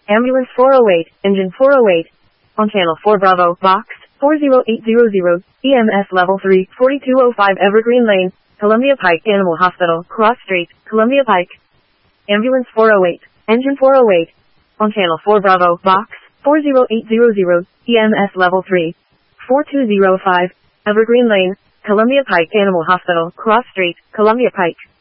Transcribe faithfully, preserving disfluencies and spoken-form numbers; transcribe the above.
Ambulance four oh eight, engine four oh eight. On channel four Bravo, box four oh eight hundred, E M S level three, forty-two oh five Evergreen Lane, Columbia Pike Animal Hospital, Cross Street, Columbia Pike. Ambulance four oh eight, engine four oh eight. On channel four Bravo, box four oh eight hundred, E M S level three, forty-two oh five Evergreen Lane, Columbia Pike Animal Hospital, Cross Street, Columbia Pike.